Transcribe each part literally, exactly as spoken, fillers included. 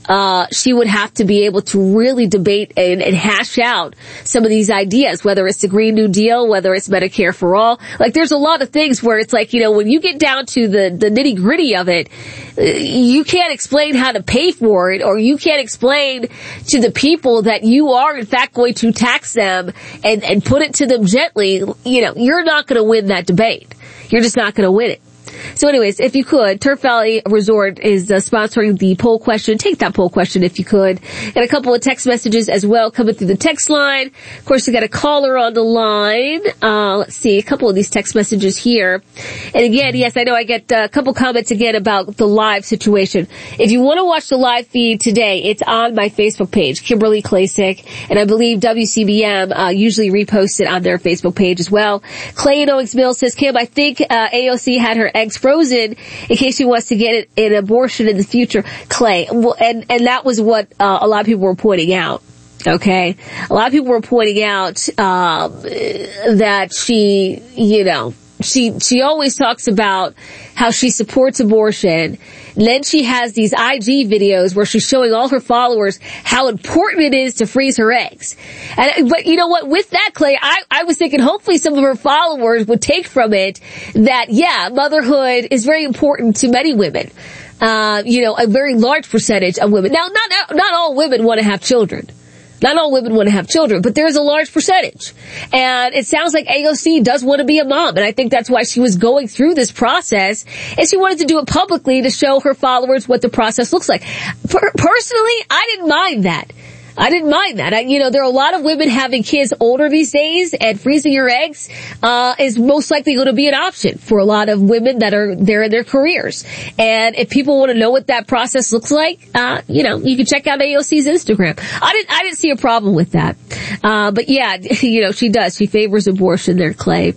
uh, she would have to be able to really debate and, and hash out some of these ideas, whether it's the Green New Deal, whether it's Medicare for all. Like, there's a lot of things where it's like, you know, when you get down to the, the nitty gritty of it, you can't explain how to pay for it, or you can't explain to the people that you are in fact going to tax them and, and put it to them gently. You know, you're not going to win that debate. You're just not going to win it. So anyways, if you could, Turf Valley Resort is uh, sponsoring the poll question. Take that poll question if you could. And a couple of text messages as well coming through the text line. Of course, we got a caller on the line. Uh, let's see, a couple of these text messages here. And again, yes, I know I get uh, a couple comments again about the live situation. If you want to watch the live feed today, it's on my Facebook page, Kimberly Klasick. And I believe W C B M uh, usually reposts it on their Facebook page as well. Clay in Owings Mills says, Kim, I think uh, A O C had her eggs frozen in case she wants to get an abortion in the future. Clay, well, and and that was what uh, a lot of people were pointing out. Okay, a lot of people were pointing out um, that she, you know, she she always talks about how she supports abortion. And then she has these I G videos where she's showing all her followers how important it is to freeze her eggs. And, but you know what? With that, Clay, I, I was thinking hopefully some of her followers would take from it that, yeah, motherhood is very important to many women. Uh, you know, a very large percentage of women. Now, not, not all women want to have children. Not all women want to have children, but there's a large percentage. And it sounds like A O C does want to be a mom. And I think that's why she was going through this process. And she wanted to do it publicly to show her followers what the process looks like. Per- personally, I didn't mind that. I didn't mind that. I, you know, there are a lot of women having kids older these days, and freezing your eggs uh is most likely going to be an option for a lot of women that are there in their careers. And if people want to know what that process looks like, uh, you know, you can check out A O C's Instagram. I didn't, I didn't see a problem with that. Uh, but yeah, you know, she does. She favors abortion there, Clay.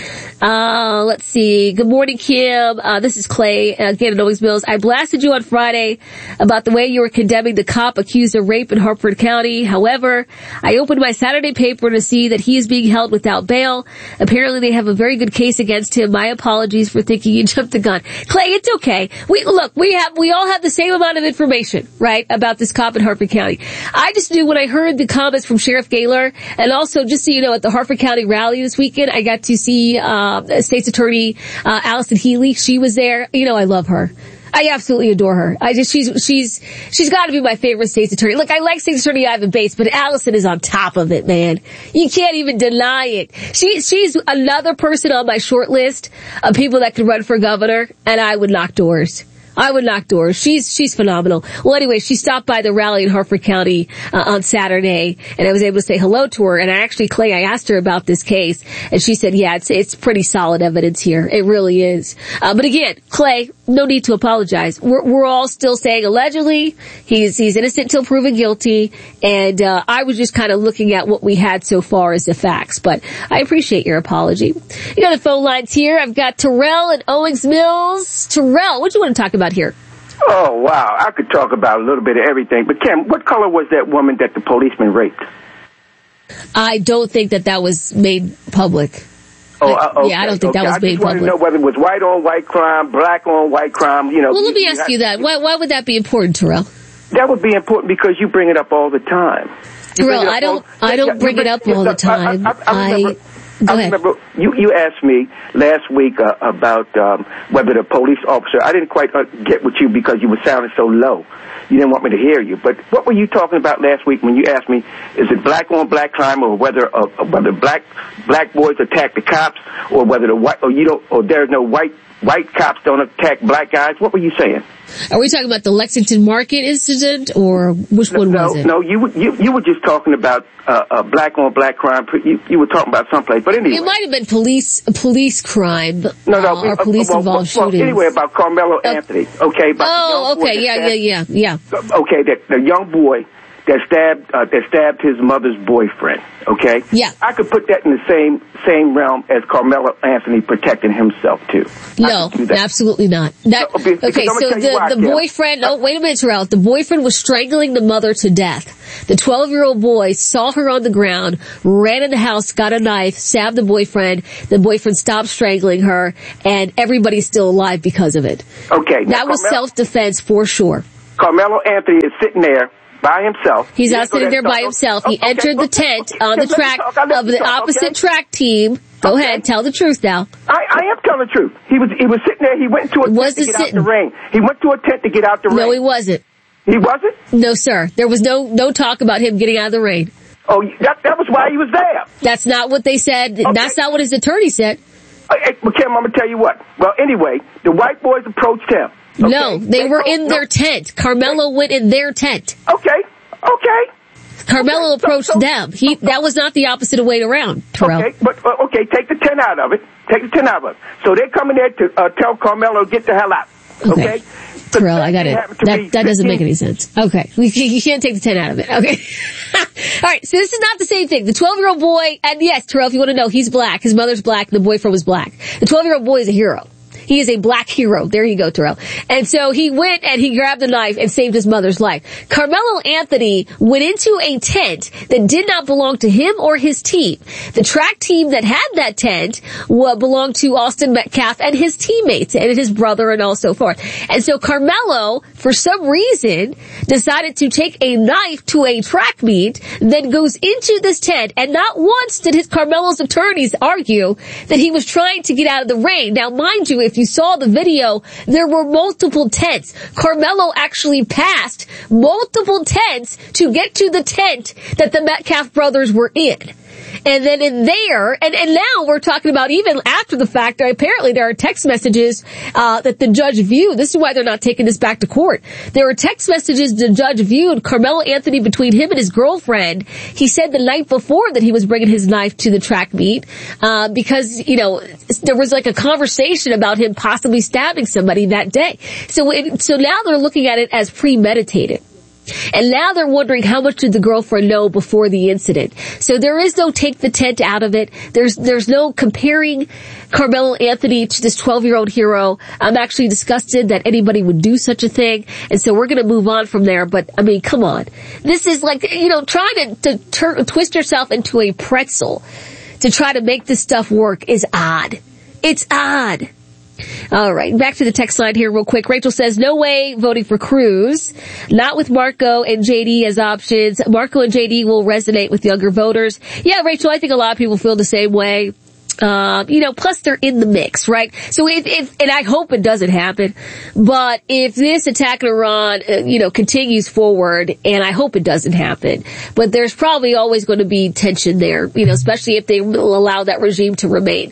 Uh, let's see. Good morning, Kim. Uh, this is Clay, uh, again at Owings Mills. I blasted you on Friday about the way you were condemning the cop accused of rape in Hartford County. However, I opened my Saturday paper to see that he is being held without bail. Apparently they have a very good case against him. My apologies for thinking you jumped the gun. Clay, it's okay. We, look, we have, we all have the same amount of information, right, about this cop in Hartford County. I just knew when I heard the comments from Sheriff Gaylor, and also just so you know, at the Hartford County rally this weekend, I got to see, uh, State's Attorney, uh, Allison Healy. She was there. You know, I love her. I absolutely adore her. I just, she's, she's, she's gotta be my favorite State's Attorney. Look, I like State's Attorney Ivan Bates, but Allison is on top of it, man. You can't even deny it. She, she's another person on my short list of people that could run for governor, and I would knock doors. I would knock doors. She's, she's phenomenal. Well, anyway, she stopped by the rally in Hartford County, uh, on Saturday, and I was able to say hello to her. And I actually, Clay, I asked her about this case, and she said, yeah, it's, it's pretty solid evidence here. It really is. Uh, but again, Clay, no need to apologize. We're, we're all still saying allegedly. He's, he's innocent until proven guilty. And, uh, I was just kind of looking at what we had so far as the facts, but I appreciate your apology. You got the phone lines here. I've got Terrell at Owings Mills. Terrell, what do you want to talk about here? Oh, wow. I could talk about a little bit of everything. But, Kim, what color was that woman that the policeman raped? I don't think that that was made public. Oh, uh, okay. Yeah, I don't think okay. that was made public. I just wanted to know whether it was white on white crime, black on white crime, you know. Well, let me you, ask you you that. Why, why would that be important, Terrell? That would be important because you bring it up all the time. You Terrell, I don't, all, I don't yeah, bring, bring it up all the time. I, I, I, I remember, Go I ahead. remember you, you asked me last week uh, about um, whether the police officer, I didn't quite uh, get with you because you were sounding so low. You didn't want me to hear you. But what were you talking about last week when you asked me, is it black on black crime, or whether uh, whether black black boys attack the cops, or whether the white, or you don't, or there's no white white cops don't attack black guys? What were you saying? Are we talking about the Lexington Market incident, or which no, one no, was it? No, you you you were just talking about uh, uh, black on black crime. You, you were talking about someplace, but anyway, it might have been police police crime. No, no, uh, or police uh, well, involved well, shootings. Well, anyway, about Carmelo uh, Anthony. Okay. About oh, the young okay, yeah, stabbed, yeah, yeah, yeah. Okay, that the young boy that stabbed uh, that stabbed his mother's boyfriend. Okay. Yeah. I could put that in the same same realm as Carmelo Anthony protecting himself too. No, absolutely not. That, so, because okay, so the, why, the boyfriend, no, wait a minute, Terrell. The boyfriend was strangling the mother to death. The twelve-year-old boy saw her on the ground, ran in the house, got a knife, stabbed the boyfriend. The boyfriend stopped strangling her, and everybody's still alive because of it. Okay. That was self-defense for sure. Carmelo Anthony is sitting there by himself. He's not sitting there by himself. He entered the tent on the track of the opposite track team. Go ahead, tell the truth now. I, I am telling the truth. He was he was sitting there. He went to a tent to get out the rain. He went to a tent to get out the rain. No, he wasn't. He wasn't? No, sir. There was no no talk about him getting out of the rain. Oh, that that was why he was there. That's not what they said. Okay. That's not what his attorney said. Hey, well, Kim, I'm going to tell you what. Well, anyway, the white boys approached him. Okay? No, they, they were in no. their tent. Carmelo okay. went in their tent. Okay, okay. Carmelo okay. approached so, so, them. He That was not the opposite way around, Terrell. Okay, but, uh, okay, take the tent out of it. Take the tent out of it. So they're coming there to uh, tell Carmelo, get the hell out. Okay? okay? Terrell, I got it. That, that doesn't make any sense. Okay. You can't take the ten out of it. Okay. All right. So this is not the same thing. The twelve-year-old boy, and yes, Terrell, if you want to know, he's black. His mother's black. And the boyfriend was black. The twelve-year-old boy is a hero. He is a black hero. There you go, Terrell. And so he went and he grabbed a knife and saved his mother's life. Carmelo Anthony went into a tent that did not belong to him or his team. The track team that had that tent belonged to Austin Metcalf and his teammates and his brother and all so forth. And so Carmelo, for some reason, decided to take a knife to a track meet, then goes into this tent, and not once did his Carmelo's attorneys argue that he was trying to get out of the rain. Now, mind you, if If you saw the video, there were multiple tents. Carmelo actually passed multiple tents to get to the tent that the Metcalf brothers were in. And then in there, and, and now we're talking about even after the fact, apparently there are text messages uh that the judge viewed. This is why they're not taking this back to court. There were text messages the judge viewed Carmelo Anthony between him and his girlfriend. He said the night before that he was bringing his knife to the track meet uh because, you know, there was like a conversation about him possibly stabbing somebody that day. So, it, so now they're looking at it as premeditated. And now they're wondering how much did the girlfriend know before the incident. So there is no take the tent out of it. There's there's no comparing Carmelo Anthony to this twelve-year-old hero. I'm actually disgusted that anybody would do such a thing. And so we're going to move on from there. But, I mean, come on. This is like, you know, trying to, to turn, twist yourself into a pretzel to try to make this stuff work is odd. It's odd. All right, back to the text line here real quick. Rachel says, no way voting for Cruz. Not with Marco and J D as options. Marco and J D will resonate with younger voters. Yeah, Rachel, I think a lot of people feel the same way. Uh, you know, plus they're in the mix, right? So if, if, and I hope it doesn't happen, but if this attack on Iran, uh, you know, continues forward, and I hope it doesn't happen, but there's probably always going to be tension there, you know, especially if they will allow that regime to remain.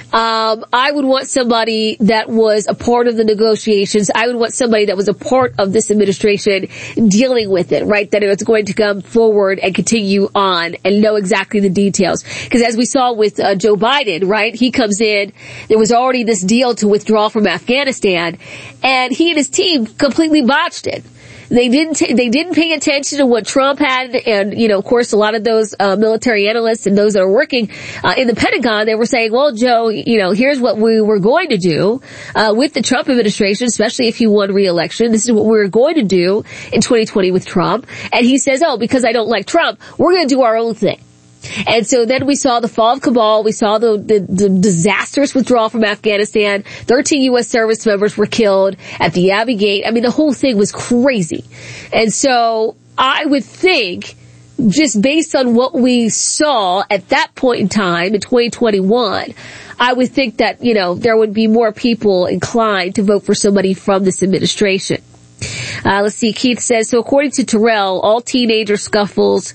Um, I would want somebody that was a part of the negotiations. I would want somebody that was a part of this administration dealing with it, right? That it's going to come forward and continue on and know exactly the details. Because as we saw with uh, Joe Biden, right? He comes in, there was already this deal to withdraw from Afghanistan, and he and his team completely botched it. They didn't, t- they didn't pay attention to what Trump had, and, you know, of course, a lot of those, uh, military analysts and those that are working, uh, in the Pentagon, they were saying, well, Joe, you know, here's what we were going to do, uh, with the Trump administration, especially if he won re-election. This is what we were going to do in twenty twenty with Trump. And he says, oh, because I don't like Trump, we're going to do our own thing. And so then we saw the fall of Kabul. We saw the, the, the disastrous withdrawal from Afghanistan. thirteen U S service members were killed at the Abbey Gate. I mean, the whole thing was crazy. And so I would think, just based on what we saw at that point in time in twenty twenty-one, I would think that, you know, there would be more people inclined to vote for somebody from this administration. Uh, let's see, Keith says, so according to Terrell, all teenager scuffles,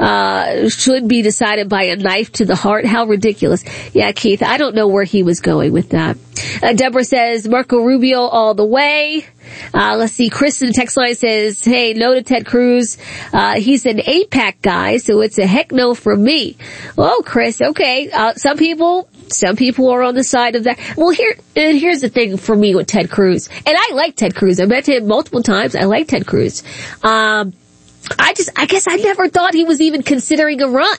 uh, should be decided by a knife to the heart. How ridiculous. Yeah, Keith, I don't know where he was going with that. Uh, Deborah says, Marco Rubio all the way. Uh, let's see, Chris in the text line says, hey, no to Ted Cruz. Uh, he's an AIPAC guy, so it's a heck no from me. Oh, Chris, okay. Uh, some people, some people are on the side of that. Well, here, and here's the thing for me with Ted Cruz. And I like Ted Cruz. I met him multiple times. I like Ted Cruz. Um, I just, I guess I never thought he was even considering a run.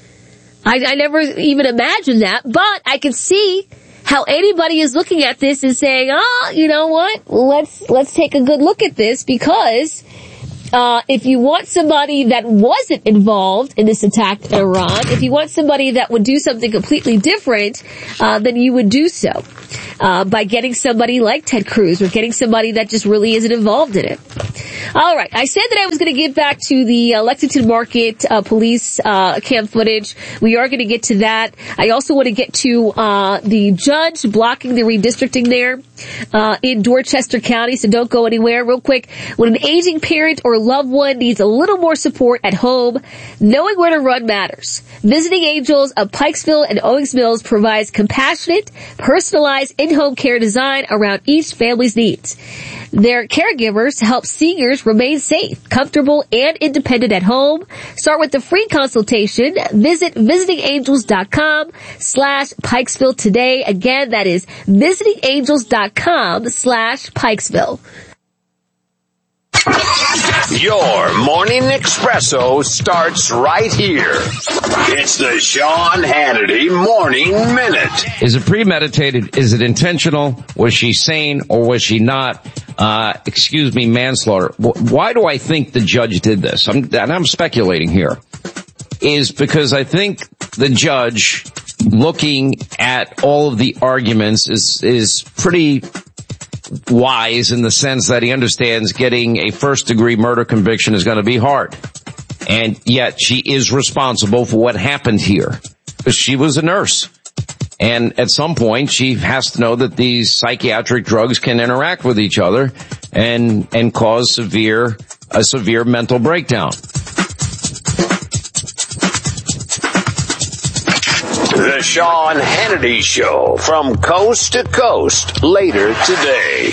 I, I never even imagined that, but I can see how anybody is looking at this and saying, oh, you know what? Let's, let's take a good look at this, because, uh, if you want somebody that wasn't involved in this attack in Iran, if you want somebody that would do something completely different, uh, then you would do so. uh, by getting somebody like Ted Cruz or getting somebody that just really isn't involved in it. All right. I said that I was going to get back to the uh, Lexington Market uh, police uh, cam footage. We are going to get to that. I also want to get to uh the judge blocking the redistricting there uh in Dorchester County, so don't go anywhere. Real quick, when an aging parent or loved one needs a little more support at home, knowing where to run matters. Visiting Angels of Pikesville and Owings Mills provides compassionate, personalized in-home care design around each family's needs. Their caregivers help seniors remain safe, comfortable, and independent at home. Start with the free consultation. Visit visitingangels.com slash Pikesville today. Again, that is visitingangels.com slash Pikesville. Your morning espresso starts right here. It's the Sean Hannity Morning Minute. Is it premeditated? Is it intentional? Was she sane or was she not? Uh, excuse me, manslaughter. Why do I think the judge did this? I'm, and I'm speculating here. Is because I think the judge, looking at all of the arguments, is is pretty wise in the sense that he understands getting a first-degree murder conviction is going to be hard. And yet she is responsible for what happened here, because she was a nurse. And at some point, she has to know that these psychiatric drugs can interact with each other and and cause severe a severe mental breakdown. The Sean Hannity Show, from coast to coast, later today.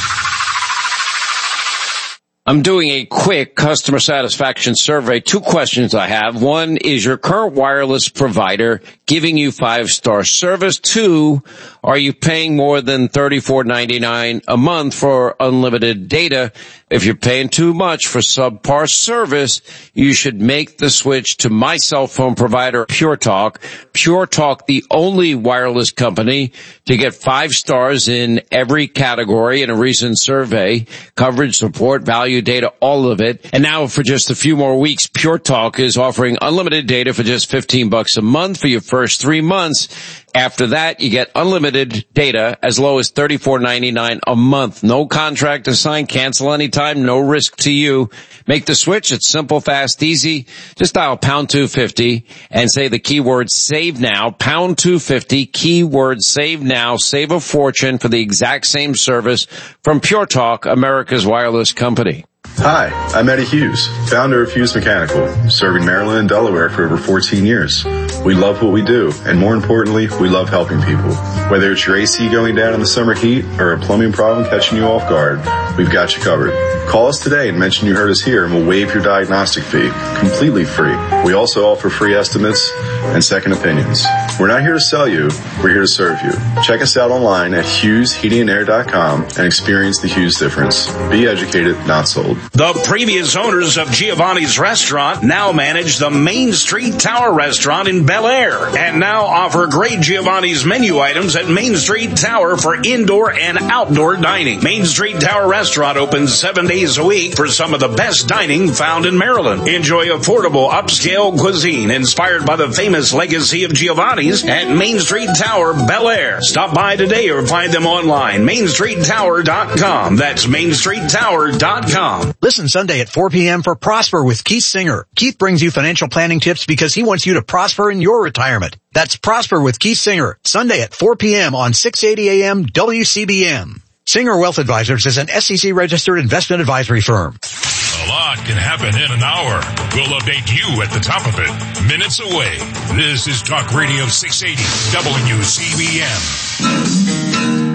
I'm doing a quick customer satisfaction survey. Two questions I have. One, is your current wireless provider giving you five-star service? Two, are you paying more than thirty-four ninety-nine a month for unlimited data? If you're paying too much for subpar service, you should make the switch to my cell phone provider, Pure Talk. Pure Talk, the only wireless company to get five stars in every category in a recent survey. Coverage, support, value, data, all of it. And now for just a few more weeks, Pure Talk is offering unlimited data for just fifteen bucks a month for your first three months. After that, you get unlimited data as low as thirty-four ninety-nine a month. No contract to sign, cancel anytime, no risk to you. Make the switch. It's simple, fast, easy. Just dial pound two fifty and say the keyword save now. Pound two fifty, keyword save now. Save a fortune for the exact same service from Pure Talk, America's wireless company. Hi, I'm Eddie Hughes, founder of Hughes Mechanical, serving Maryland and Delaware for over fourteen years. We love what we do, and more importantly, we love helping people. Whether it's your A C going down in the summer heat or a plumbing problem catching you off guard, we've got you covered. Call us today and mention you heard us here, and we'll waive your diagnostic fee, completely free. We also offer free estimates and second opinions. We're not here to sell you, we're here to serve you. Check us out online at hughes heating and air dot com and experience the Hughes difference. Be educated, not sold. The previous owners of Giovanni's Restaurant now manage the Main Street Tower Restaurant in Bel Air, and now offer great Giovanni's menu items at Main Street Tower for indoor and outdoor dining. Main Street Tower Restaurant opens seven days a week for some of the best dining found in Maryland. Enjoy affordable upscale cuisine inspired by the famous legacy of Giovanni's at Main Street Tower, Bel Air. Stop by today or find them online, main street tower dot com. That's main street tower dot com. Listen Sunday at four p.m. for Prosper with Keith Singer. Keith brings you financial planning tips because he wants you to prosper in your retirement. That's Prosper with Keith Singer, Sunday at four p.m. on six eighty a.m. W C B M. Singer Wealth Advisors is an S E C registered investment advisory firm. A lot can happen in an hour. We'll update you at the top of it, minutes away. This is Talk Radio six eighty W C B M.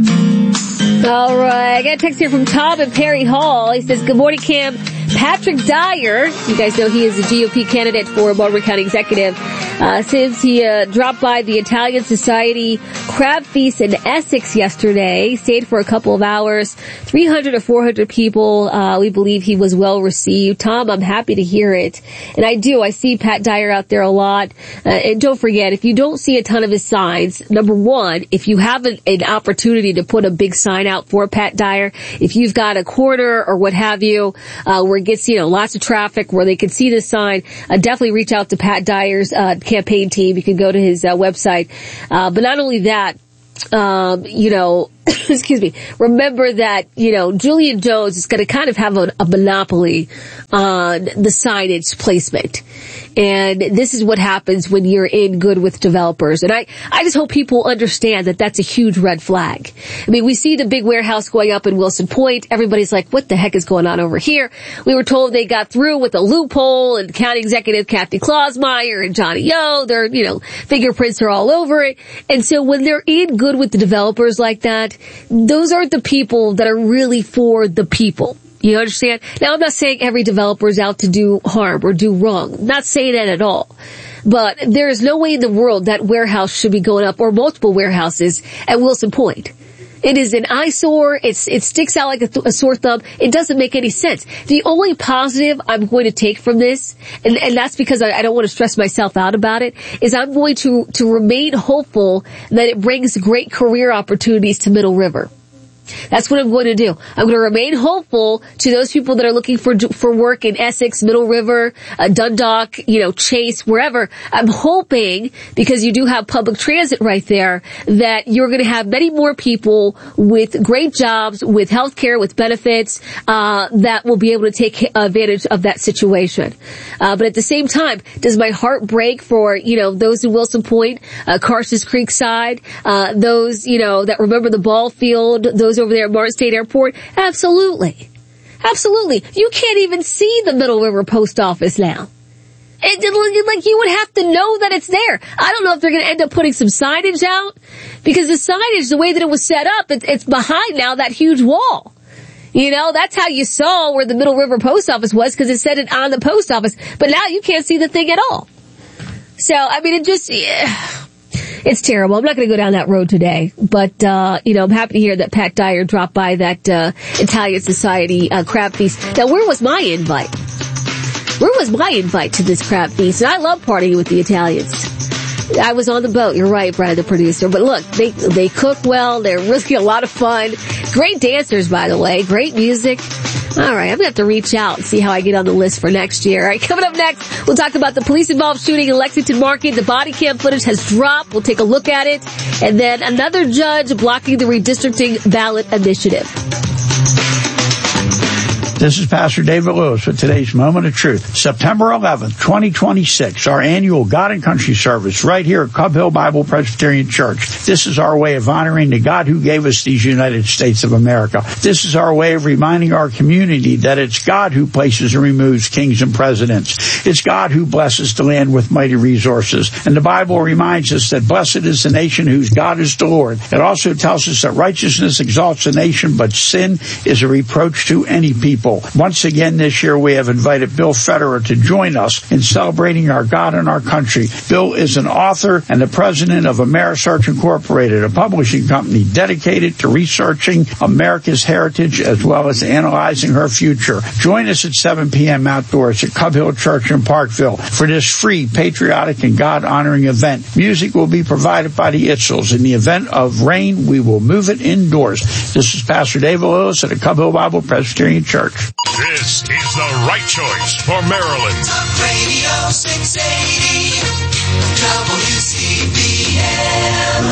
All right, I got a text here from Tom in Perry Hall. He says, good morning, Cam. Patrick Dyer, you guys know he is a G O P candidate for Montgomery County Executive, uh, says he uh, dropped by the Italian Society Crab Feast in Essex yesterday, stayed for a couple of hours, three hundred or four hundred people. Uh, we believe he was well received. Tom, I'm happy to hear it. And I do, I see Pat Dyer out there a lot. Uh, and don't forget, if you don't see a ton of his signs, number one, if you have an, an opportunity to put a big sign out for Pat Dyer, if you've got a corner or what have you, uh, where it gets, you know, lots of traffic where they can see this sign, uh, definitely reach out to Pat Dyer's, uh, campaign team. You can go to his, uh, website. Uh, but not only that, um, you know, excuse me, remember that, you know, Julian Jones is going to kind of have a, a monopoly on the signage placement. And this is what happens when you're in good with developers. And I, I just hope people understand that that's a huge red flag. I mean, we see the big warehouse going up in Wilson Point. Everybody's like, what the heck is going on over here? We were told they got through with a loophole, and County Executive Kathy Clausmeyer and Johnny O, their, you know, fingerprints are all over it. And so when they're in good with the developers like that, those aren't the people that are really for the people. You understand? Now, I'm not saying every developer is out to do harm or do wrong. I'm not saying that at all. But there is no way in the world that warehouse should be going up, or multiple warehouses at Wilson Point. It is an eyesore. It's, it sticks out like a, th- a sore thumb. It doesn't make any sense. The only positive I'm going to take from this, and, and that's because I, I don't want to stress myself out about it, is I'm going to, to remain hopeful that it brings great career opportunities to Middle River. That's what I'm going to do. I'm going to remain hopeful to those people that are looking for for work in Essex, Middle River, uh, Dundalk, you know, Chase, wherever. I'm hoping, because you do have public transit right there, that you're going to have many more people with great jobs, with health care, with benefits, uh, that will be able to take advantage of that situation. Uh, but at the same time, does my heart break for, you know, those in Wilson Point, uh, Carson's Creek side, uh, those, you know, that remember the ball field, those over there at Martin State Airport? Absolutely. Absolutely. You can't even see the Middle River Post Office now. It, it, like, you would have to know that it's there. I don't know if they're going to end up putting some signage out, because the signage, the way that it was set up, it, it's behind now that huge wall. You know, that's how you saw where the Middle River Post Office was, because it said it on the post office. But now you can't see the thing at all. So, I mean, it just... Yeah. It's terrible. I'm not going to go down that road today, but, uh, you know, I'm happy to hear that Pat Dyer dropped by that, uh, Italian Society, uh, crab feast. Now, where was my invite? Where was my invite to this crab feast? And I love partying with the Italians. I was on the boat. You're right, Brad, the producer. But look, they, they cook well. They're really a lot of fun. Great dancers, by the way. Great music. All right, I'm going to have to reach out and see how I get on the list for next year. All right, coming up next, we'll talk about the police-involved shooting in Lexington Market. The body cam footage has dropped. We'll take a look at it. And then another judge blocking the redistricting ballot initiative. This is Pastor David Lewis with today's Moment of Truth. September eleventh, twenty twenty-six, our annual God and Country service right here at Cub Hill Bible Presbyterian Church. This is our way of honoring the God who gave us these United States of America. This is our way of reminding our community that it's God who places and removes kings and presidents. It's God who blesses the land with mighty resources. And the Bible reminds us that blessed is the nation whose God is the Lord. It also tells us that righteousness exalts a nation, but sin is a reproach to any people. Once again this year we have invited Bill Federer to join us in celebrating our God and our country. Bill is an author and the president of Amerisearch Incorporated, a publishing company dedicated to researching America's heritage as well as analyzing her future. Join us at seven p.m. outdoors at Cub Hill Church in Parkville for this free, patriotic, and God-honoring event. Music will be provided by the Itzels. In the event of rain, we will move it indoors. This is Pastor David Lewis at the Cub Hill Bible Presbyterian Church. This is the right choice for Maryland. Talk Radio six eighty, W C B M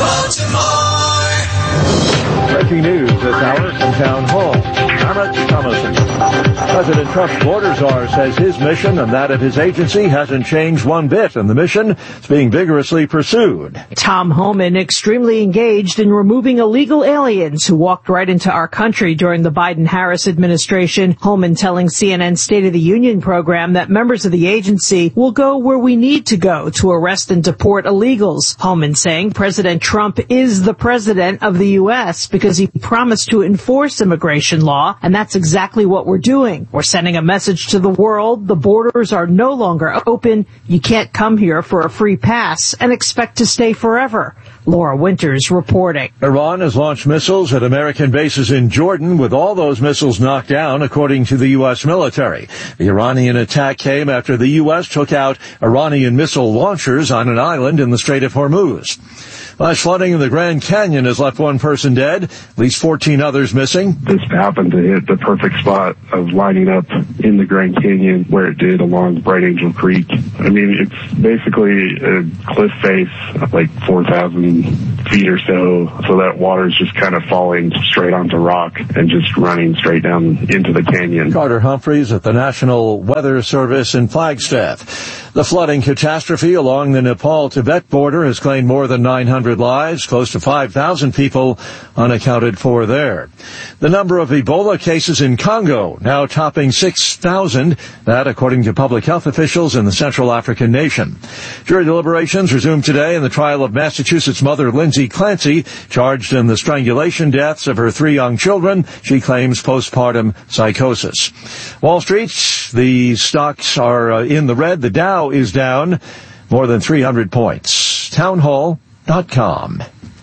Baltimore. Breaking news this hour from Town Hall. Emmett Thomason. President Trump's border czar says his mission and that of his agency hasn't changed one bit, and the mission is being vigorously pursued. Tom Homan extremely engaged in removing illegal aliens who walked right into our country during the Biden-Harris administration. Homan telling C N N's State of the Union program that members of the agency will go where we need to go to arrest and deport illegals. Homan saying President Trump is the president of the U S because he promised to enforce immigration law, and that's exactly what we're doing. We're sending a message to the world. The borders are no longer open. You can't come here for a free pass and expect to stay forever. Laura Winters reporting. Iran has launched missiles at American bases in Jordan, with all those missiles knocked down, according to the U S military. The Iranian attack came after the U S took out Iranian missile launchers on an island in the Strait of Hormuz. Flash flooding in the Grand Canyon has left one person dead, at least fourteen others missing. This happened to hit the perfect spot of lining up in the Grand Canyon where it did along Bright Angel Creek. Uh, I mean, it's basically a cliff face, like four thousand feet or so, so that water is just kind of falling straight onto rock and just running straight down into the canyon. Carter Humphreys at the National Weather Service in Flagstaff. The flooding catastrophe along the Nepal-Tibet border has claimed more than nine hundred lives, close to five thousand people unaccounted for there. The number of Ebola cases in Congo now topping six thousand, that according to public health officials in the Central African nation. Jury deliberations resumed today in the trial of Massachusetts mother Lindsay Clancy, charged in the strangulation deaths of her three young children. She claims postpartum psychosis. Wall Street, the stocks are uh, in the red. The Dow is down more than three hundred points. townhall dot com.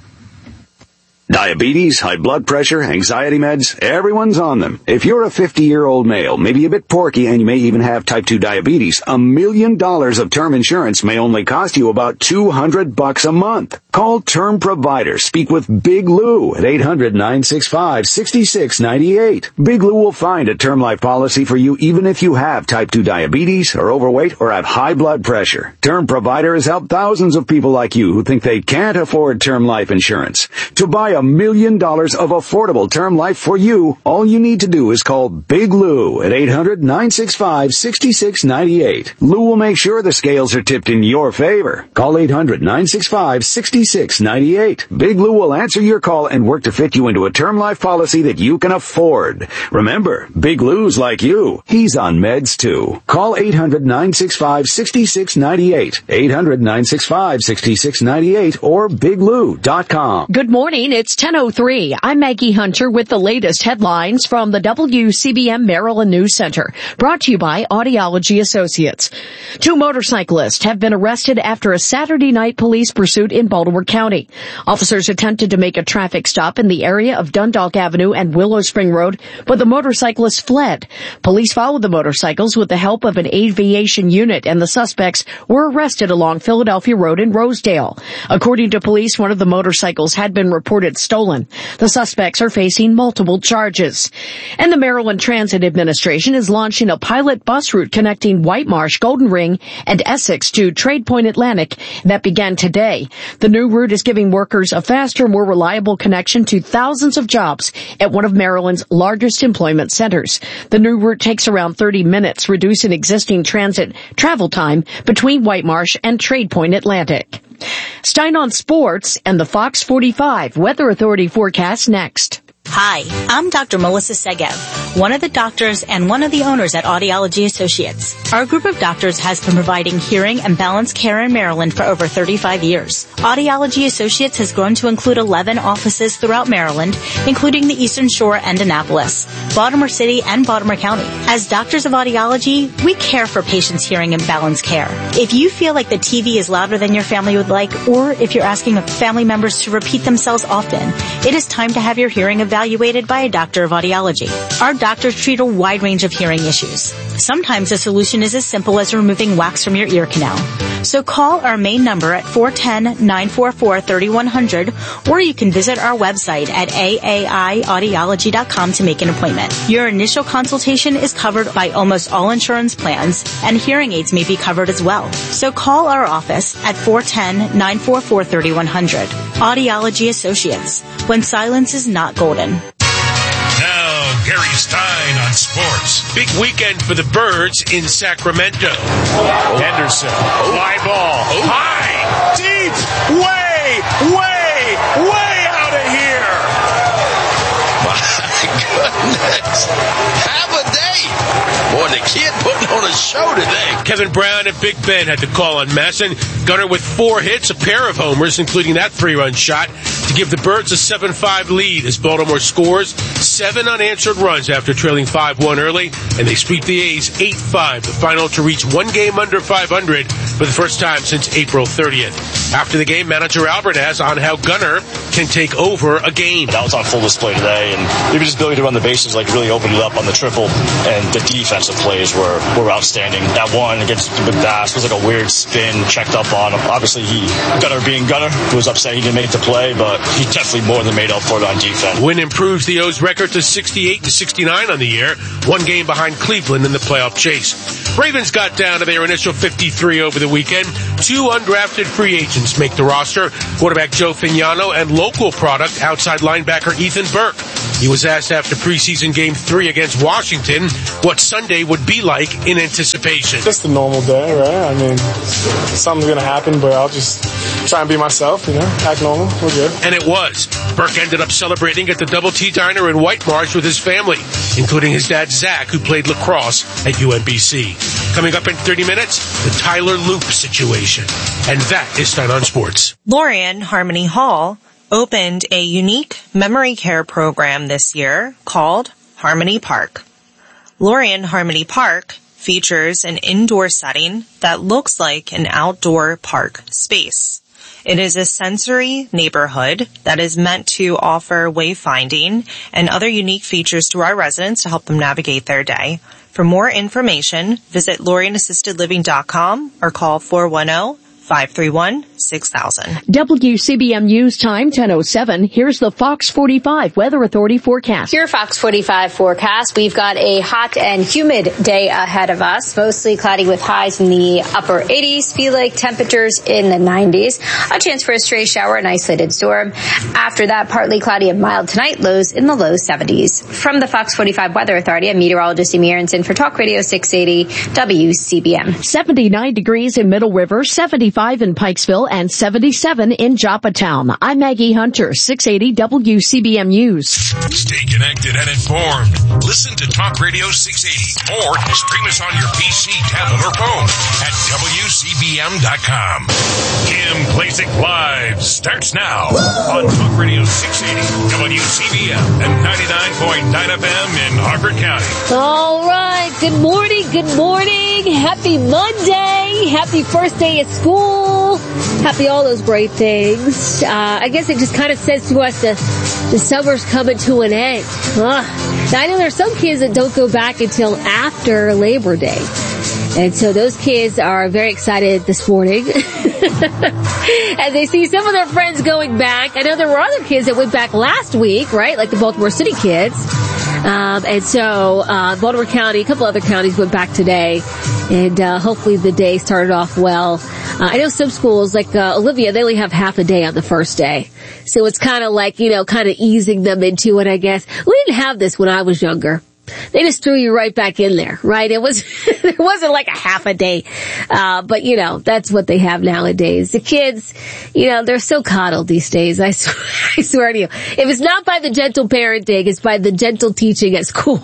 Diabetes, high blood pressure, anxiety meds, everyone's on them. If you're a fifty-year-old male, maybe a bit porky, and you may even have type two diabetes, a million dollars of term insurance may only cost you about two hundred bucks a month. Call Term Provider. Speak with Big Lou at eight hundred, nine six five, six six nine eight. Big Lou will find a term life policy for you even if you have type two diabetes, are overweight, or have high blood pressure. Term Provider has helped thousands of people like you who think they can't afford term life insurance. To buy a million dollars of affordable term life for you, all you need to do is call Big Lou at eight hundred, nine six five, six six nine eight. Lou will make sure the scales are tipped in your favor. Call eight hundred, nine six five, six six nine eight. Big Lou will answer your call and work to fit you into a term life policy that you can afford. Remember, Big Lou's like you. He's on meds too. Call eight hundred, nine six five, six six nine eight. eight hundred, nine six five, six six nine eight or big lou dot com. Good morning. It's ten oh three. I'm Maggie Hunter with the latest headlines from the W C B M Maryland News Center, brought to you by Audiology Associates. Two motorcyclists have been arrested after a Saturday night police pursuit in Baltimore County. Officers attempted to make a traffic stop in the area of Dundalk Avenue and Willow Spring Road, but the motorcyclists fled. Police followed the motorcycles with the help of an aviation unit, and the suspects were arrested along Philadelphia Road in Rosedale. According to police, one of the motorcycles had been reported stolen. The suspects are facing multiple charges. And the Maryland Transit Administration is launching a pilot bus route connecting White Marsh, Golden Ring, and Essex to Trade Point Atlantic that began today. The new route is giving workers a faster, more reliable connection to thousands of jobs at one of Maryland's largest employment centers. The new route takes around thirty minutes, reducing existing transit travel time between White Marsh and Trade Point Atlantic. Stein on Sports and the Fox forty-five Weather Authority forecast next. Hi, I'm Doctor Melissa Segev, one of the doctors and one of the owners at Audiology Associates. Our group of doctors has been providing hearing and balance care in Maryland for over thirty-five years. Audiology Associates has grown to include eleven offices throughout Maryland, including the Eastern Shore and Annapolis, Baltimore City, and Baltimore County. As doctors of audiology, we care for patients' hearing and balance care. If you feel like the T V is louder than your family would like, or if you're asking family members to repeat themselves often, it is time to have your hearing evaluated evaluated by a doctor of audiology. Our doctors treat a wide range of hearing issues. Sometimes the solution is as simple as removing wax from your ear canal. So call our main number at four one zero, nine four four, three one zero zero, or you can visit our website at A A I audiology dot com to make an appointment. Your initial consultation is covered by almost all insurance plans, and hearing aids may be covered as well. So call our office at four one zero, nine four four, three one zero zero. Audiology Associates, when silence is not golden. Now, Gary Stein on sports. Big weekend for the Birds in Sacramento. Oh. Henderson, fly ball, oh. high, deep, way, way, way out of here. My goodness. Have a day. Boy, the kid putting on a show today. Kevin Brown and Big Ben had to call on Masson. Gunnar with four hits, a pair of homers, including that three-run shot, to give the Birds a seven five lead as Baltimore scores seven unanswered runs after trailing five one early, and they sweep the A's eight five, the final to reach one game under five hundred for the first time since April thirtieth. After the game, manager Albert asked on how Gunnar can take over a game. That was on full display today, and maybe his ability to run the bases like really opened it up on the triple, and the defensive plays were, were outstanding. That one against McBass was like a weird spin, checked up on him. Obviously, he, Gunnar being Gunnar, who was upset he didn't make the play, but he definitely more than made up for it on defense. Win improves the O's record to sixty-eight and sixty-nine on the year, one game behind Cleveland in the playoff chase. Ravens got down to their initial fifty-three over the weekend. Two undrafted free agents make the roster, quarterback Joe Fignano and local product outside linebacker Ethan Burke. He was asked after preseason game three against Washington what Sunday would be like in anticipation. Just a normal day, right? I mean, something's going to happen, but I'll just try and be myself, you know, act normal. We're good. And it was. Burke ended up celebrating at the Double T Diner in White Marsh with his family, including his dad, Zach, who played lacrosse at U M B C. Coming up in thirty minutes, the Tyler Loop situation. And that is Stein on Sports. Lorien Harmony Hall opened a unique memory care program this year called Harmony Park. Lorien Harmony Park features an indoor setting that looks like an outdoor park space. It is a sensory neighborhood that is meant to offer wayfinding and other unique features to our residents to help them navigate their day. For more information, visit Lorien Assisted Living dot com or call four one zero, five three one, six thousand. W C B M News time, ten oh seven. Here's the Fox forty-five Weather Authority forecast. Your Fox forty-five forecast. We've got a hot and humid day ahead of us. Mostly cloudy with highs in the upper eighties. Feel like temperatures in the nineties. A chance for a stray shower, an isolated storm. After that, partly cloudy and mild tonight. Lows in the low seventies. From the Fox forty-five Weather Authority, I'm meteorologist Amy Aronson for Talk Radio six eighty W C B M. seventy-nine degrees in Middle River, seventy-five in Pikesville, and seventy-seven in Joppatown. I'm Maggie Hunter, six eighty W C B M News. Stay connected and informed. Listen to Talk Radio six eighty or stream us on your P C, tablet, or phone at W C B M dot com. Kim Klacik Live starts now on Talk Radio six eighty W C B M and ninety-nine point nine F M in Harford County. All right. Good morning. Good morning. Happy Monday. Happy first day of school. Happy all those great things. Uh, I guess it just kind of says to us that the summer's coming to an end. Ugh. Now, I know there's some kids that don't go back until after Labor Day. And so those kids are very excited this morning. And they see some of their friends going back. I know there were other kids that went back last week, right? Like the Baltimore City kids. Um, and so, uh, Baltimore County, a couple other counties went back today. And, uh, hopefully the day started off well. Uh, I know some schools, like, uh, Olivia, they only have half a day on the first day. So it's kind of like, you know, kind of easing them into it, I guess. We didn't have this when I was younger. They just threw you right back in there, right? It was, it wasn't like a half a day. Uh, but you know, that's what they have nowadays. The kids, you know, they're so coddled these days. I swear, I swear to you. If it's not by the gentle parenting, it's by the gentle teaching at school.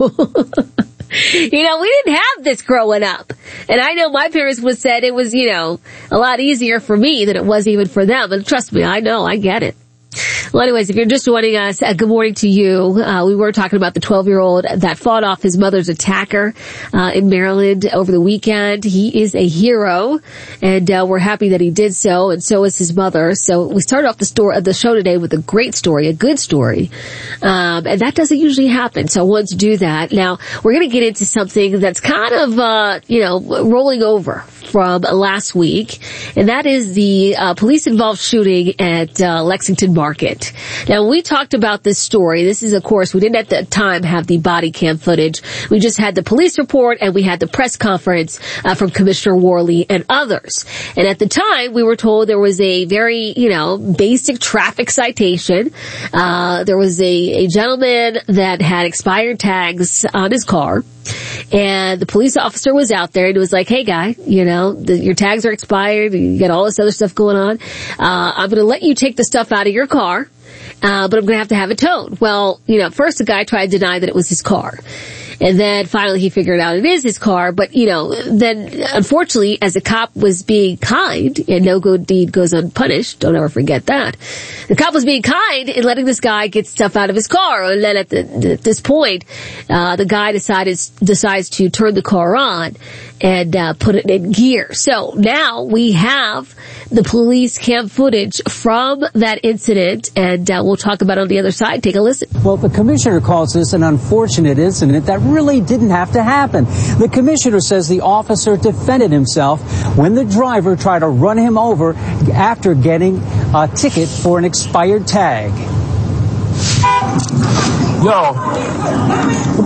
You know, we didn't have this growing up. And I know my parents would have said it was, you know, a lot easier for me than it was even for them. And trust me, I know, I get it. Well, anyways, if you're just joining us, uh, good morning to you. Uh, we were talking about the twelve-year-old that fought off his mother's attacker uh, in Maryland over the weekend. He is a hero, and uh, we're happy that he did so, and so is his mother. So we started off the, story, the show today with a great story, a good story, um, and that doesn't usually happen, so I wanted to do that. Now, we're going to get into something that's kind of, uh, you know, rolling over from last week, and that is the uh, police-involved shooting at uh, Lexington Market. Now, we talked about this story. This is, of course, we didn't at the time have the body cam footage. We just had the police report, and we had the press conference uh, from Commissioner Worley and others. And at the time, we were told there was a very, you know, basic traffic citation. Uh, there was a, a gentleman that had expired tags on his car. And the police officer was out there and it was like, hey guy, you know, the, your tags are expired. You got all this other stuff going on. Uh, I'm going to let you take the stuff out of your car. Uh, but I'm going to have to have it towed. Well, you know, first the guy tried to deny that it was his car. And then finally he figured out it is his car. But, you know, then unfortunately, as a cop was being kind, and no good deed goes unpunished, don't ever forget that. The cop was being kind in letting this guy get stuff out of his car. And then at, the, at this point, uh, the guy decided, decides to turn the car on and uh, put it in gear. So now we have the police cam footage from that incident, and uh, we'll talk about it on the other side. Take a listen. Well, the commissioner calls this an unfortunate incident that really didn't have to happen. The commissioner says the officer defended himself when the driver tried to run him over after getting a ticket for an expired tag. Yo, what the f***?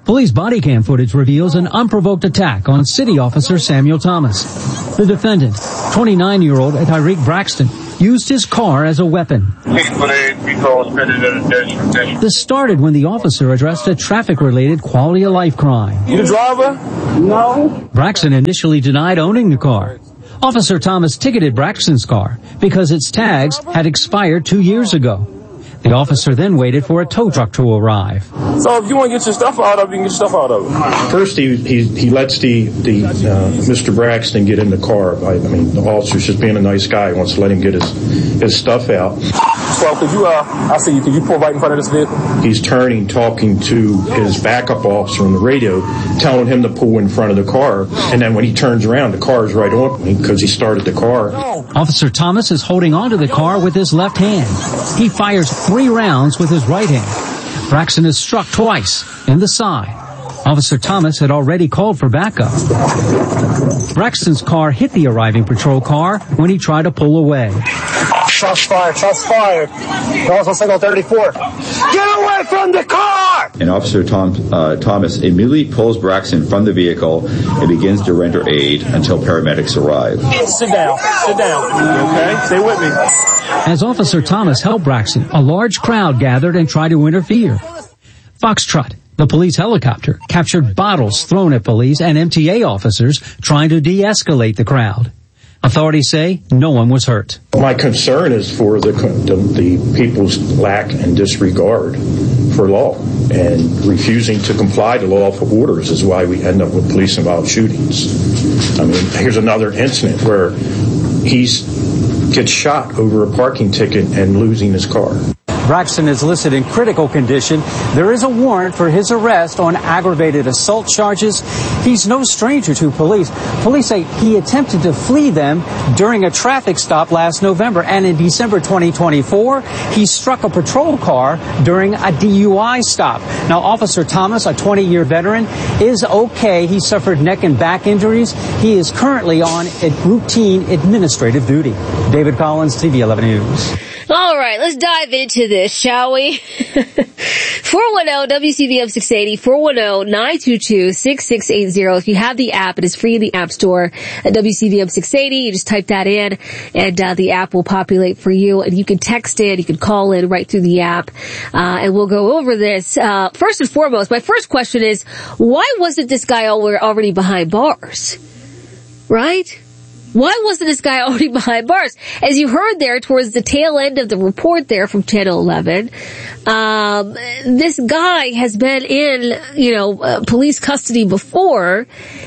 Police body cam footage reveals an unprovoked attack on city officer Samuel Thomas. The defendant, twenty-nine-year-old Tyreek Braxton, used his car as a weapon. This started when the officer addressed a traffic-related quality of life crime. You the driver? No. Braxton initially denied owning the car. Officer Thomas ticketed Braxton's car because its tags had expired two years ago. The officer then waited for a tow truck to arrive. So if you want to get your stuff out of it, you can get your stuff out of it. First, he he, he lets the, the uh, Mister Braxton get in the car. I, I mean, the officer's just being a nice guy. He wants to let him get his, his stuff out. So could you, uh, I see you, could you pull right in front of this vehicle? He's turning, talking to his backup officer on the radio, telling him to pull in front of the car. And then when he turns around, the car is right on me because he started the car. Officer Thomas is holding onto the car with his left hand. He fires three rounds with his right hand. Braxton is struck twice in the side. Officer Thomas had already called for backup. Braxton's car hit the arriving patrol car when he tried to pull away. Shots fired, shots fired. Calls on signal thirty-four. Get away from the car! And Officer Tom, uh, Thomas immediately pulls Braxton from the vehicle and begins to render aid until paramedics arrive. Sit down, sit down. Okay, stay with me. As Officer Thomas helped Braxton, a large crowd gathered and tried to interfere. Foxtrot, the police helicopter, captured bottles thrown at police and M T A officers trying to de-escalate the crowd. Authorities say no one was hurt. My concern is for the, the, the people's lack and disregard for law, and refusing to comply to lawful orders is why we end up with police-involved shootings. I mean, here's another incident where he's gets shot over a parking ticket and losing his car. Braxton is listed in critical condition. There is a warrant for his arrest on aggravated assault charges. He's no stranger to police. Police say he attempted to flee them during a traffic stop last November, and in December twenty twenty-four, he struck a patrol car during a D U I stop. Now, Officer Thomas, a twenty-year veteran, is okay. He suffered neck and back injuries. He is currently on routine administrative duty. David Collins, T V eleven News. All right, let's dive into this, shall we? four one zero W C V M six eighty, four one zero nine two two six six eight zero. If you have the app, it is free in the App Store at W C V M six eighty. You just type that in, and uh, the app will populate for you. And you can text in, you can call in right through the app, uh, and we'll go over this. Uh, first and foremost, my first question is, why wasn't this guy already behind bars? Right? Why wasn't this guy already behind bars? As you heard there towards the tail end of the report there from Channel eleven, um, this guy has been in, you know, uh, police custody before,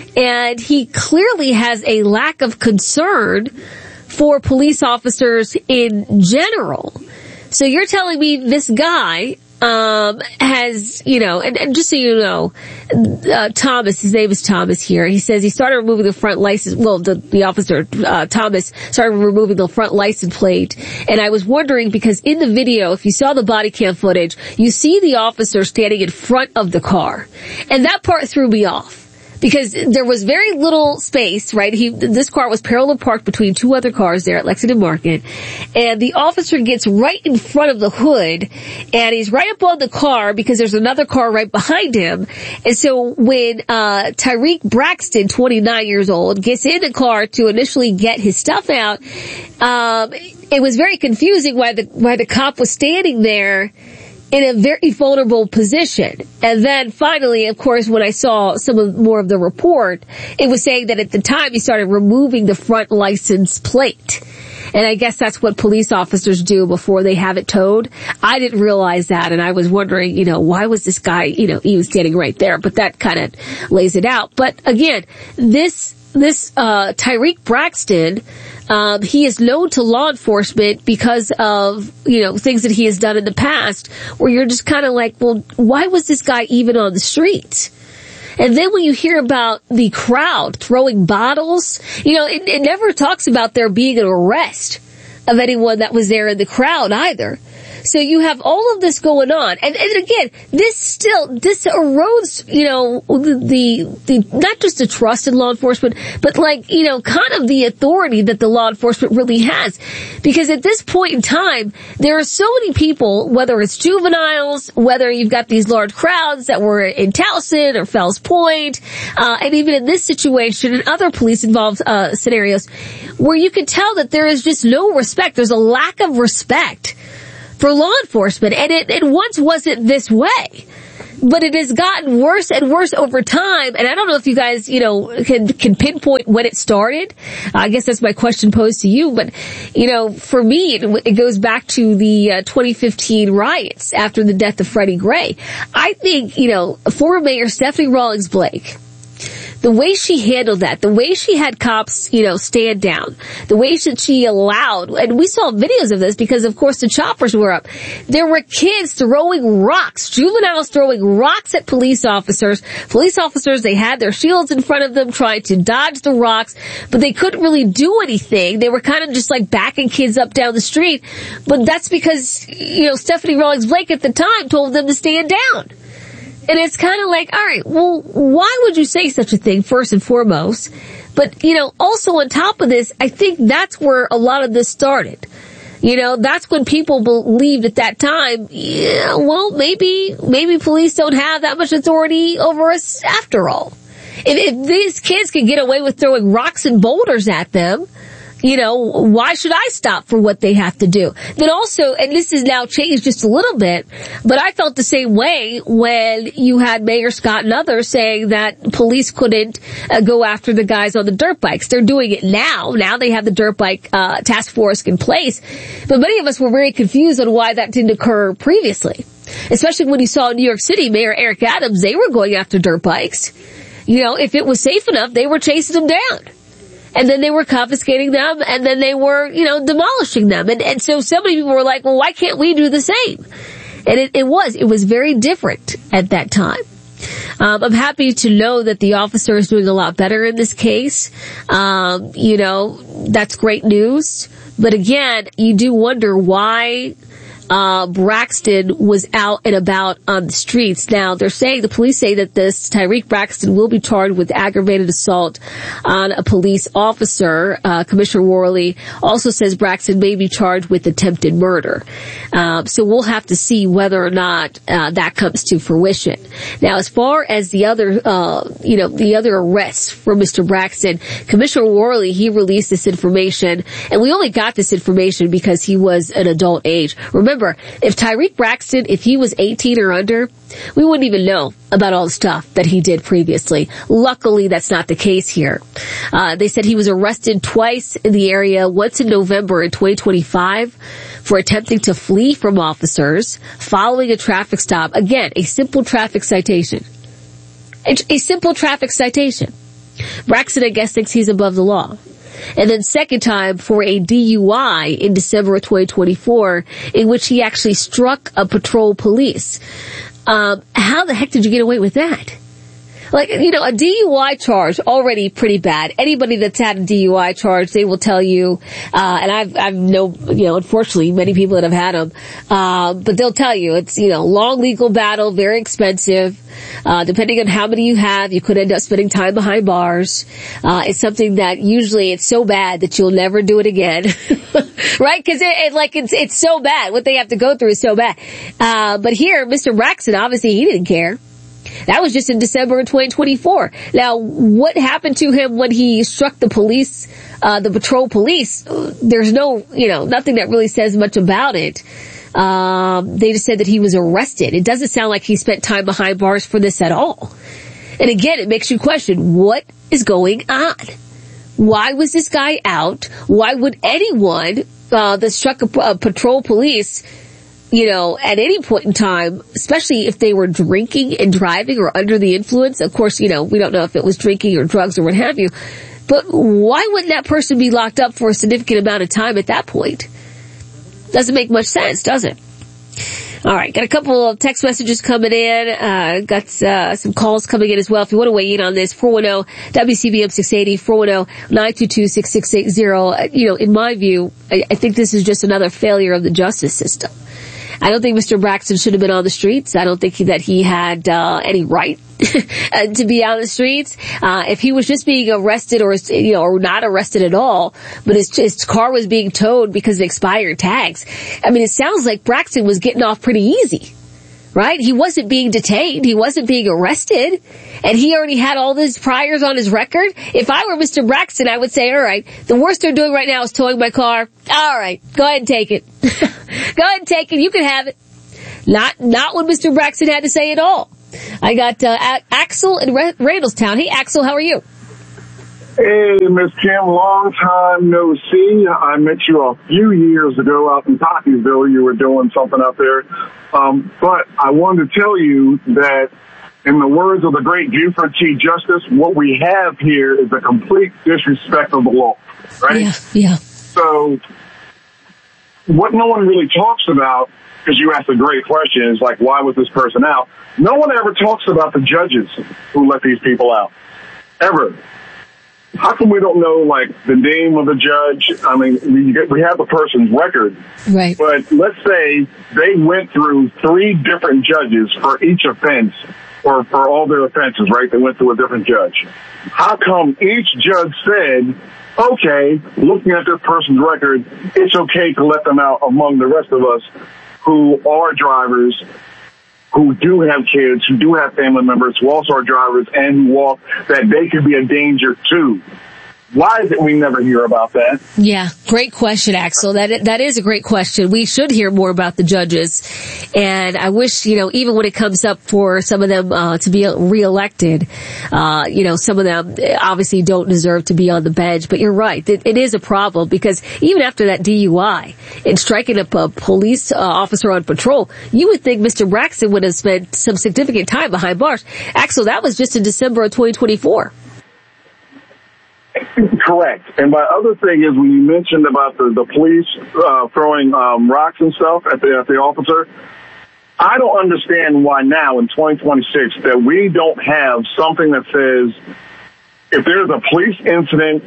and he clearly has a lack of concern for police officers in general. So you're telling me this guy Um, has, you know, and, and just so you know, uh, Thomas, his name is Thomas here. He says he started removing the front license, well, the, the officer, uh, Thomas started removing the front license plate. And I was wondering because in the video, if you saw the body cam footage, you see the officer standing in front of the car. And that part threw me off. Because there was very little space, right? He, this car was parallel parked between two other cars there at Lexington Market. And the officer gets right in front of the hood, and he's right up on the car because there's another car right behind him. And so when, uh, Tyreek Braxton, twenty-nine years old, gets in the car to initially get his stuff out, um, it was very confusing why the, why the cop was standing there in a very vulnerable position. And then finally, of course, when I saw some of, more of the report, it was saying that at the time he started removing the front license plate. And I guess that's what police officers do before they have it towed. I didn't realize that, and I was wondering, you know, why was this guy, you know, he was standing right there, but that kind of lays it out. But again, this This, uh, Tyreek Braxton, um, he is known to law enforcement because of, you know, things that he has done in the past where you're just kind of like, well, why was this guy even on the streets? And then when you hear about the crowd throwing bottles, you know, it, it never talks about there being an arrest of anyone that was there in the crowd either. So you have all of this going on. And, and again, this still, this erodes, you know, the, the, not just the trust in law enforcement, but like, you know, kind of the authority that the law enforcement really has. Because at this point in time, there are so many people, whether it's juveniles, whether you've got these large crowds that were in Towson or Fells Point, uh, and even in this situation and other police involved, uh, scenarios, where you can tell that there is just no respect. There's a lack of respect for law enforcement, and it, it once wasn't this way. But it has gotten worse and worse over time, and I don't know if you guys, you know, can, can pinpoint when it started. I guess that's my question posed to you, but, you know, for me, it, it goes back to the uh, twenty fifteen riots after the death of Freddie Gray. I think, you know, former Mayor Stephanie Rawlings Blake, the way she handled that, the way she had cops, you know, stand down, the way that she allowed, and we saw videos of this because, of course, the choppers were up. There were kids throwing rocks, juveniles throwing rocks at police officers. Police officers, they had their shields in front of them trying to dodge the rocks, but they couldn't really do anything. They were kind of just like backing kids up down the street. But that's because, you know, Stephanie Rawlings Blake at the time told them to stand down. And it's kind of like, all right, well, why would you say such a thing, first and foremost? But, you know, also on top of this, I think that's where a lot of this started. You know, that's when people believed at that time, yeah, well, maybe, maybe police don't have that much authority over us after all. If, if these kids can get away with throwing rocks and boulders at them, you know, why should I stop for what they have to do? Then also, and this has now changed just a little bit, but I felt the same way when you had Mayor Scott and others saying that police couldn't uh, go after the guys on the dirt bikes. They're doing it now. Now they have the dirt bike uh, task force in place. But many of us were very confused on why that didn't occur previously. Especially when you saw in New York City, Mayor Eric Adams, they were going after dirt bikes. You know, if it was safe enough, they were chasing them down. And then they were confiscating them, and then they were, you know, demolishing them. And, and so so many people were like, well, why can't we do the same? And it, it was, it was very different at that time. Um, I'm happy to know that the officer is doing a lot better in this case. Um, you know, that's great news. But again, you do wonder why Uh, Braxton was out and about on the streets. Now, they're saying, the police say that this Tyreek Braxton will be charged with aggravated assault on a police officer. Uh, Commissioner Worley also says Braxton may be charged with attempted murder. Um, so we'll have to see whether or not uh, that comes to fruition. Now, as far as the other, uh, you know, the other arrests for Mister Braxton, Commissioner Worley, he released this information, and we only got this information because he was an adult age. Remember, if Tyreek Braxton, if he was eighteen or under, we wouldn't even know about all the stuff that he did previously. Luckily, that's not the case here. Uh, they said he was arrested twice in the area, once in November in twenty twenty-five for attempting to flee from officers following a traffic stop. Again, a simple traffic citation. A, a simple traffic citation. Braxton, I guess, thinks he's above the law. And then second time for a D U I in December of twenty twenty-four, in which he actually struck a patrol police. Um, how the heck did you get away with that? Like, you know, a D U I charge, already pretty bad. Anybody that's had a D U I charge, they will tell you, uh, and I've, I've no, you know, unfortunately, many people that have had them, uh, but they'll tell you it's, you know, long legal battle, very expensive. Uh, depending on how many you have, you could end up spending time behind bars. Uh, it's something that usually it's so bad that you'll never do it again. Right? Cause it, it, like, it's, it's so bad. What they have to go through is so bad. Uh, but here, Mister Braxton, obviously he didn't care. That was just in December of twenty twenty-four. Now, what happened to him when he struck the police, uh, the patrol police? There's no, you know, nothing that really says much about it. Um, they just said that he was arrested. It doesn't sound like he spent time behind bars for this at all. And again, it makes you question, what is going on? Why was this guy out? Why would anyone, uh, that struck a, a patrol police, you know, at any point in time, especially if they were drinking and driving or under the influence? Of course, you know, we don't know if it was drinking or drugs or what have you. But why wouldn't that person be locked up for a significant amount of time at that point? Doesn't make much sense, does it? All right, got a couple of text messages coming in. Uh, got uh, some calls coming in as well. If you want to weigh in on this, four one zero W C B M six eighty, four one zero nine two two six six eight zero. You know, in my view, I, I think this is just another failure of the justice system. I don't think Mister Braxton should have been on the streets. I don't think he, that he had uh, any right to be on the streets. Uh, if he was just being arrested or, you know, or not arrested at all, but his, his car was being towed because of expired tags. I mean, it sounds like Braxton was getting off pretty easy, right? He wasn't being detained. He wasn't being arrested. And he already had all these priors on his record. If I were Mister Braxton, I would say, all right, the worst they're doing right now is towing my car. All right, go ahead and take it. Go ahead and take it. You can have it. Not, not what Mister Braxton had to say at all. I got uh, A- Axel in Ra- Randallstown. Hey, Axel, how are you? Hey, Miss Kim, long time no see. I met you a few years ago out in Tockeysville. You were doing something up there. Um, but I wanted to tell you that in the words of the great Buford T. Justice, what we have here is a complete disrespect of the law, right? Yeah, yeah. So what no one really talks about, because you asked a great question, is like, why was this person out? No one ever talks about the judges who let these people out. Ever. How come we don't know, like, the name of the judge? I mean, we, get, we have the person's record. Right. But let's say they went through three different judges for each offense, or for all their offenses, right? They went through a different judge. How come each judge said, okay, looking at this person's record, it's okay to let them out among the rest of us who are drivers, who do have kids, who do have family members, who also are drivers, and who walk, that they could be a danger too? Why is it we never hear about that? Yeah, great question, Axel. That that is a great question. We should hear more about the judges. And I wish, you know, even when it comes up for some of them uh, to be reelected, uh, you know, some of them obviously don't deserve to be on the bench. But you're right. It, it is a problem because even after that D U I and striking up a police uh, officer on patrol, you would think Mister Braxton would have spent some significant time behind bars. Axel, that was just in December of twenty twenty-four. Correct. And my other thing is when you mentioned about the, the police uh, throwing um, rocks and stuff at the, at the officer, I don't understand why now in twenty twenty-six that we don't have something that says if there's a police incident,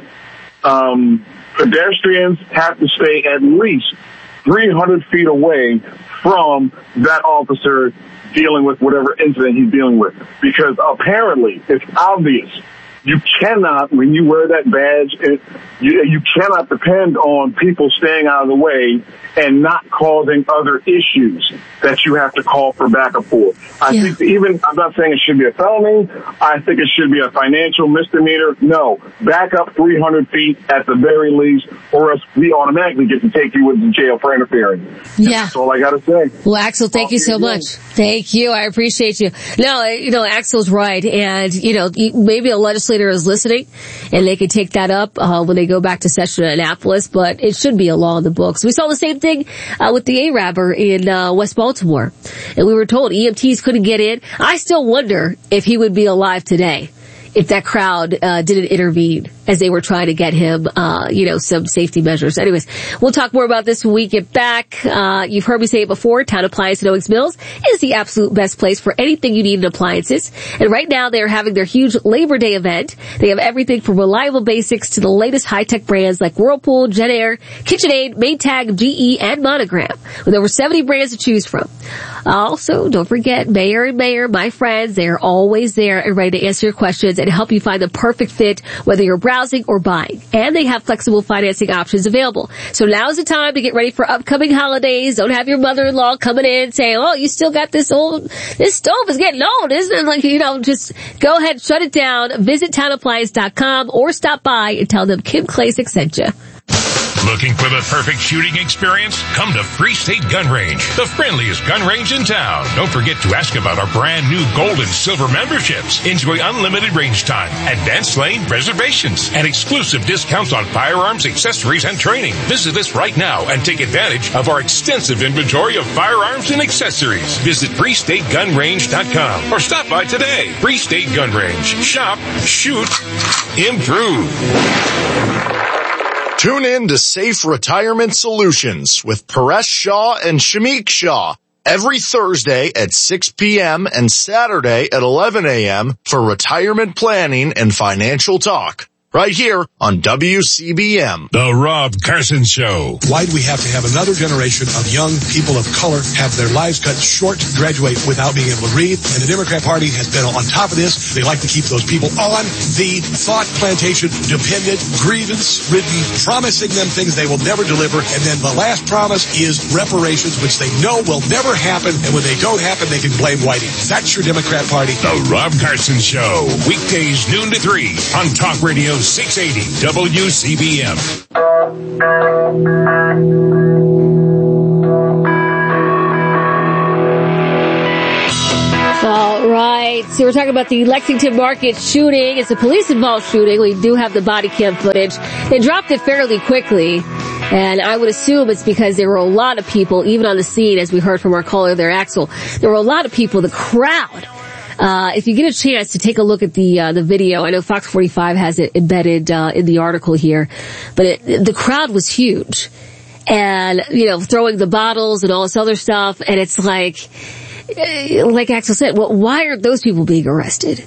um, pedestrians have to stay at least three hundred feet away from that officer dealing with whatever incident he's dealing with. Because apparently it's obvious. You cannot, when you wear that badge, it, you, you cannot depend on people staying out of the way and not causing other issues that you have to call for backup for. I yeah. think even, I'm not saying it should be a felony. I think it should be a financial misdemeanor. No, back up three hundred feet at the very least, or else we automatically get to take you into jail for interfering. Yeah. That's all I got to say. Well, Axel, thank you so much. Thank you. I appreciate you. No, you know, Axel's right. And, you know, maybe a legislator is listening and they could take that up uh, when they go back to session in Annapolis, but it should be a law in the books. We saw the same thing uh, with the A-Rabber in uh, West Baltimore, and we were told E M Ts couldn't get in. I still wonder if he would be alive today if that crowd uh, didn't intervene as they were trying to get him, uh, you know, some safety measures. Anyways, we'll talk more about this when we get back. Uh, you've heard me say it before, Town Appliance in Owings Mills is the absolute best place for anything you need in appliances. And right now they're having their huge Labor Day event. They have everything from reliable basics to the latest high-tech brands like Whirlpool, JetAir, KitchenAid, Maytag, G E, and Monogram, with over seventy brands to choose from. Also, don't forget Mayer and Mayer, my friends. They're always there and ready to answer your questions and help you find the perfect fit, whether you're browsing or buying. And they have flexible financing options available. So now's the time to get ready for upcoming holidays. Don't have your mother-in-law coming in saying, oh, you still got this old, this stove is getting old, isn't it? Like, you know, just go ahead, shut it down, visit town appliance dot com or stop by and tell them Kim Klasick sent you. Looking for the perfect shooting experience? Come to Free State Gun Range, the friendliest gun range in town. Don't forget to ask about our brand new gold and silver memberships. Enjoy unlimited range time, advanced lane reservations, and exclusive discounts on firearms, accessories, and training. Visit us right now and take advantage of our extensive inventory of firearms and accessories. Visit free state gun range dot com or stop by today. Free State Gun Range. Shop, shoot, improve. Tune in to Safe Retirement Solutions with Paresh Shah and Shamik Shah every Thursday at six p.m. and Saturday at eleven a.m. for retirement planning and financial talk. right here on W C B M. The Rob Carson Show. Why do we have to have another generation of young people of color have their lives cut short to graduate without being able to read? And the Democrat Party has been on top of this. They like to keep those people on the thought plantation, dependent, grievance-ridden, promising them things they will never deliver. And then the last promise is reparations, which they know will never happen. And when they don't happen, they can blame Whitey. That's your Democrat Party. The Rob Carson Show. Weekdays noon to three on Talk Radio six eighty W C B M. All right. So we're talking about the Lexington Market shooting. It's a police-involved shooting. We do have the body cam footage. They dropped it fairly quickly. And I would assume it's because there were a lot of people, even on the scene, as we heard from our caller there, Axel. There were a lot of people, the crowd. Uh, if you get a chance to take a look at the, uh, the video, I know Fox forty-five has it embedded, uh, in the article here, but it, the crowd was huge. And, you know, throwing the bottles and all this other stuff, and it's like, like Axel said, well, why aren't those people being arrested?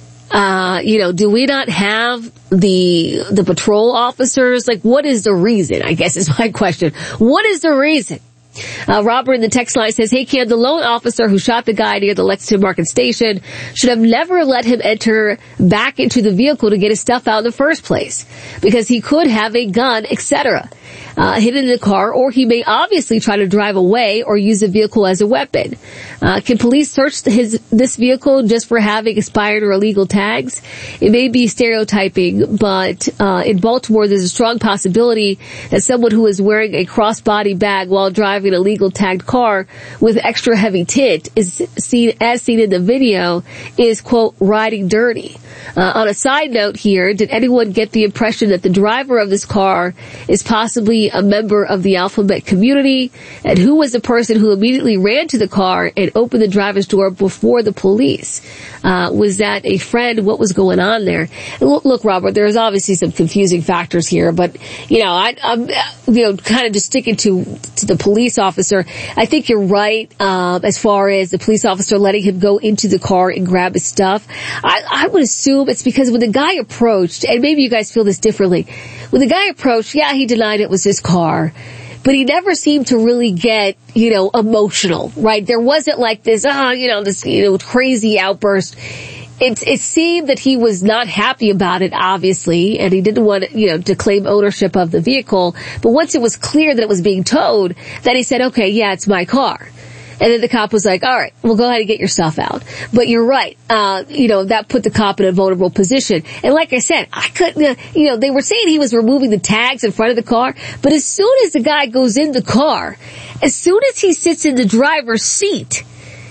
Uh, you know, do we not have the, the patrol officers? Like, what is the reason? I guess is my question. What is the reason? Uh, Robert in the text line says, hey, Cam, the lone officer who shot the guy near the Lexington Market station should have never let him enter back into the vehicle to get his stuff out in the first place, because he could have a gun, et cetera, uh, hidden in the car, or he may obviously try to drive away or use the vehicle as a weapon. Uh, can police search his, this vehicle just for having expired or illegal tags? It may be stereotyping, but, uh, in Baltimore, there's a strong possibility that someone who is wearing a crossbody bag while driving a legal tagged car with extra heavy tint is seen, as seen in the video, is, quote, riding dirty. Uh, on a side note here, did anyone get the impression that the driver of this car is possibly a member of the alphabet community? And who was the person who immediately ran to the car and opened the driver's door before the police? Uh, was that a friend? What was going on there? Look, look, Robert, there's obviously some confusing factors here, but, you know, I, I'm, you know, kind of just sticking to, to the police officer. I think you're right, uh, as far as the police officer letting him go into the car and grab his stuff. I, I would assume it's because when the guy approached, and maybe you guys feel this differently, when the guy approached, yeah, he denied it was his car, but he never seemed to really get, you know, emotional, right? There wasn't like this, ah, oh, you know, this, you know, crazy outburst. It, it seemed that he was not happy about it, obviously, and he didn't want, you know, to claim ownership of the vehicle. But once it was clear that it was being towed, then he said, okay, yeah, it's my car. And then the cop was like, all right, well, go ahead and get your stuff out. But you're right. Uh, you know, that put the cop in a vulnerable position. And like I said, I couldn't, uh, you know, they were saying he was removing the tags in front of the car. But as soon as the guy goes in the car, as soon as he sits in the driver's seat,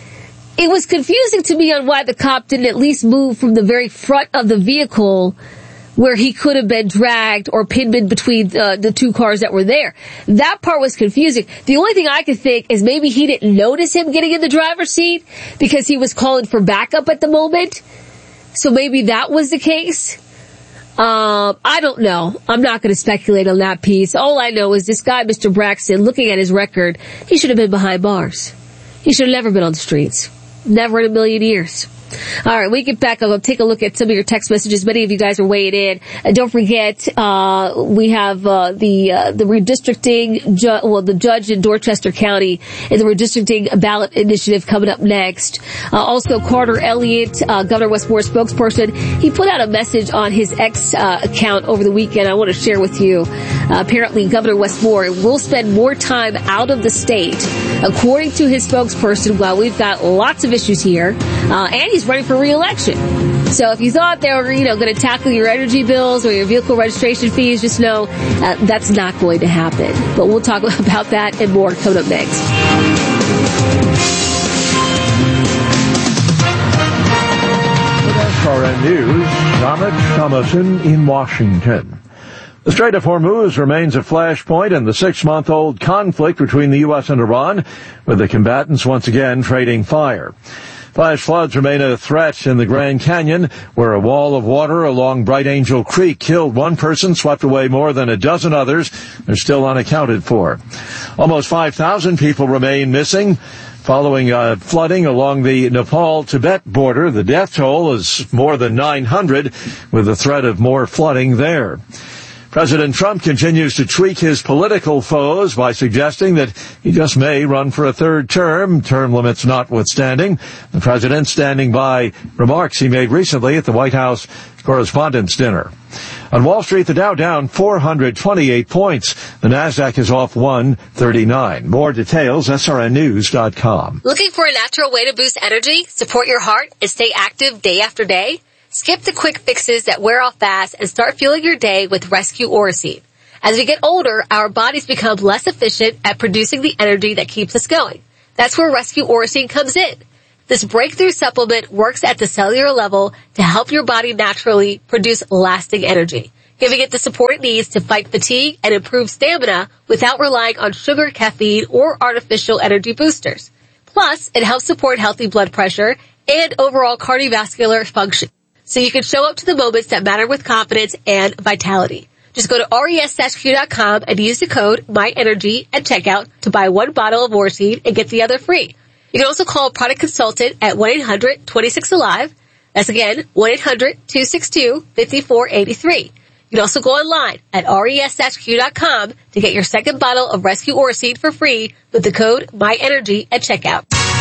it was confusing to me on why the cop didn't at least move from the very front of the vehicle where he could have been dragged or pinned in between uh, the two cars that were there. That part was confusing. The only thing I could think is maybe he didn't notice him getting in the driver's seat because he was calling for backup at the moment. So maybe that was the case. Um, I don't know. I'm not going to speculate on that piece. All I know is this guy, Mister Braxton, looking at his record, he should have been behind bars. He should have never been on the streets. Never in a million years. All right, we get back. I'll take a look at some of your text messages. Many of you guys are weighing in. And don't forget, uh, we have, uh, the, uh, the redistricting, ju- well, the judge in Dorchester County and the redistricting ballot initiative coming up next. Uh, also Carter Elliott, uh, Governor Wes Moore's spokesperson, he put out a message on his X, uh, account over the weekend I want to share with you. Uh, apparently Governor Wes Moore will spend more time out of the state, according to his spokesperson, while we've got lots of issues here, uh, and he's running for re-election. So if you thought they were, you know, going to tackle your energy bills or your vehicle registration fees, just know uh, that's not going to happen. But we'll talk about that and more coming up next. With S R N News, Ahmed Thomason in Washington. The Strait of Hormuz remains a flashpoint in the six-month-old conflict between the U S and Iran, with the combatants once again trading fire. Flash floods remain a threat in the Grand Canyon, where a wall of water along Bright Angel Creek killed one person, swept away more than a dozen others. They're still unaccounted for. Almost five thousand people remain missing. Following uh, flooding along the Nepal-Tibet border, the death toll is more than nine hundred, with the threat of more flooding there. President Trump continues to tweak his political foes by suggesting that he just may run for a third term, term limits notwithstanding. The president standing by remarks he made recently at the White House Correspondents' Dinner. On Wall Street, the Dow down four hundred twenty-eight points. The Nasdaq is off one thirty-nine. More details, S R N news dot com. Looking for a natural way to boost energy, support your heart, and stay active day after day? Skip the quick fixes that wear off fast and start fueling your day with Rescue Orosin. As we get older, our bodies become less efficient at producing the energy that keeps us going. That's where Rescue Orosin comes in. This breakthrough supplement works at the cellular level to help your body naturally produce lasting energy, giving it the support it needs to fight fatigue and improve stamina without relying on sugar, caffeine, or artificial energy boosters. Plus, it helps support healthy blood pressure and overall cardiovascular function, so you can show up to the moments that matter with confidence and vitality. Just go to res dash q dot com and use the code MyEnergy at checkout to buy one bottle of Orosin and get the other free. You can also call a product consultant at one eight hundred two six alive. That's again, one eight hundred two six two five four eight three. You can also go online at res dash q dot com to get your second bottle of Rescue Orosin for free with the code MyEnergy at checkout.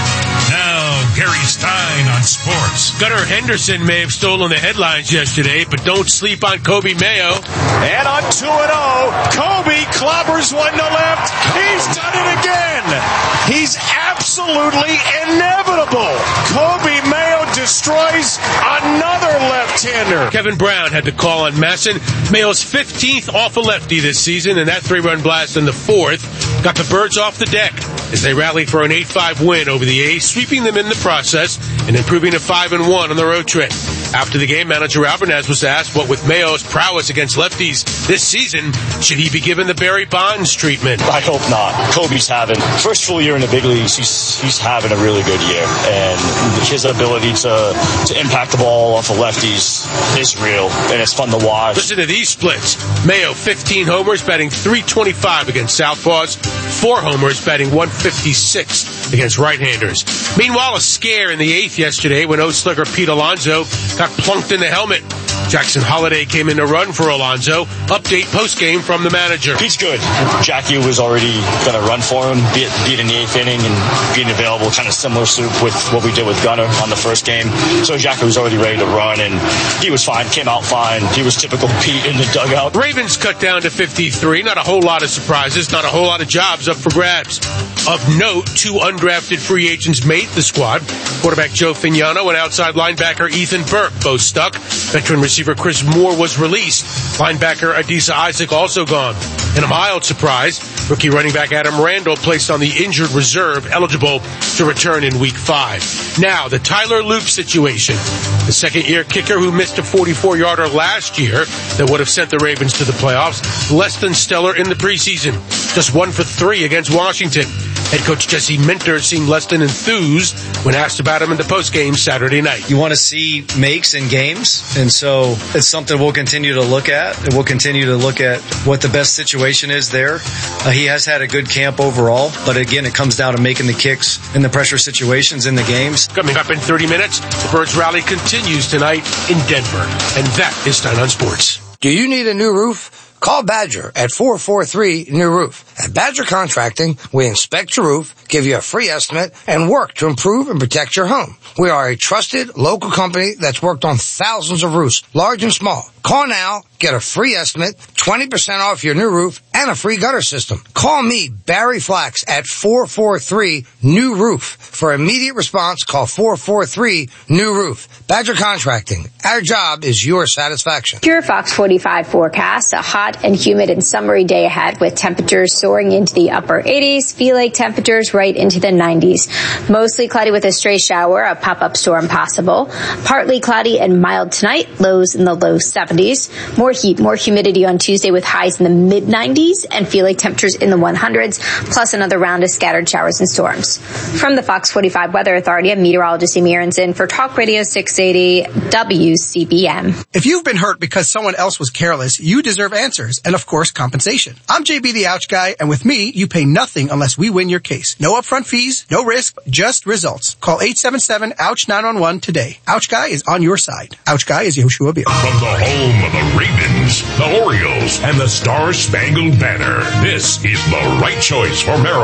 Now, Gary Stein on sports. Gunnar Henderson may have stolen the headlines yesterday, but don't sleep on Kobe Mayo. And on two and oh, Kobe clobbers one to left. He's done it again. He's absolutely inevitable. Kobe Mayo destroys another left-hander. Kevin Brown had the call on Masson. Mayo's fifteenth off a lefty this season, and that three-run blast in the fourth got the Birds off the deck as they rallied for an eight five win over the A's, sweeping them in the process and improving to five and one on the road trip. After the game, manager Alvarez was asked what with Mayo's prowess against lefties this season, should he be given the Barry Bonds treatment? I hope not. Kobe's having, first full year in the big leagues, he's he's having a really good year. And his ability to, to impact the ball off of lefties is real, and it's fun to watch. Listen to these splits. Mayo, fifteen homers, batting three twenty-five against southpaws, four homers, batting one fifty-six against right-handers. Meanwhile, a scare in the eighth yesterday when O-Slicker Pete Alonso got plunked in the helmet. Jackson Holiday came in to run for Alonso. Update post-game from the manager. Pete's good. Jackie was already going to run for him, be it, be it in the eighth inning and being available, kind of similar soup with what we did with Gunnar on the first game. So Jackie was already ready to run, and he was fine, came out fine. He was typical Pete in the dugout. Ravens cut down to fifty-three. Not a whole lot of surprises, not a whole lot of jobs up for grabs. Of note, two undrafted free agents made the squad. Quarterback Joe Fignano and outside linebacker Ethan Burke both stuck. Veteran receiver Chris Moore was released. Linebacker Adisa Isaac also gone. In a mild surprise, rookie running back Adam Randall placed on the injured reserve, eligible to return in week five. Now, the Tyler Loop situation. The second-year kicker who missed a forty-four-yarder last year that would have sent the Ravens to the playoffs, less than stellar in the preseason. Just one for three against Washington. Head coach Jesse Minter seemed less than enthused when asked about him in the postgame Saturday night. You want to see makes in games, and so it's something we'll continue to look at. And we'll continue to look at what the best situation is there. Uh, he has had a good camp overall, but again, it comes down to making the kicks in the pressure situations in the games. Coming up in thirty minutes, the Birds rally continues tonight in Denver. And that is Stein on Sports. Do you need a new roof? Call Badger at four four three New Roof. At Badger Contracting, we inspect your roof, give you a free estimate, and work to improve and protect your home. We are a trusted local company that's worked on thousands of roofs, large and small. Call now, get a free estimate, twenty percent off your new roof, and a free gutter system. Call me, Barry Flax, at four four three New Roof. For immediate response, call four four three New Roof. Badger Contracting. Our job is your satisfaction. Pure Fox forty-five forecast, a hot and humid and summery day ahead with temperatures soaring into the upper eighties, feel like temperatures right into the nineties. Mostly cloudy with a stray shower, a pop-up storm possible. Partly cloudy and mild tonight, lows in the low seventies. More more heat, more humidity on Tuesday with highs in the mid nineties and feel like temperatures in the hundreds, plus another round of scattered showers and storms. From the Fox forty-five Weather Authority, I'm meteorologist Amy Aronson for Talk Radio six eighty W C B M. If you've been hurt because someone else was careless, you deserve answers and, of course, compensation. I'm J B the Ouch Guy, and with me, you pay nothing unless we win your case. No upfront fees, no risk, just results. Call eight seven seven, ouch nine one one today. Ouch Guy is on your side. Ouch Guy is Yoshua Beale. From the home of the Ravens, the Orioles, and the Star Spangled Banner, this is the right choice for Maryland.